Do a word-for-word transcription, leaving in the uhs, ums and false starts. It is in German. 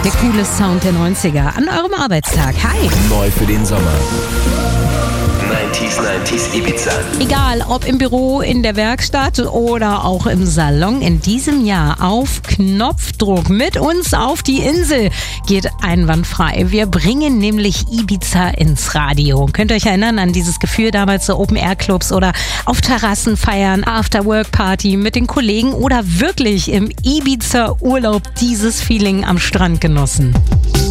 Der coole Sound der neunziger an eurem Arbeitstag. Hi! Neu für den Sommer. neunziger, neunziger Ibiza. Egal, ob im Büro, in der Werkstatt oder auch im Salon, in diesem Jahr auf Knopfdruck mit uns auf die Insel geht einwandfrei. Wir bringen nämlich Ibiza ins Radio. Könnt ihr euch erinnern an dieses Gefühl damals, so Open-Air-Clubs oder auf Terrassen feiern, After-Work-Party mit den Kollegen oder wirklich im Ibiza-Urlaub dieses Feeling am Strand genossen?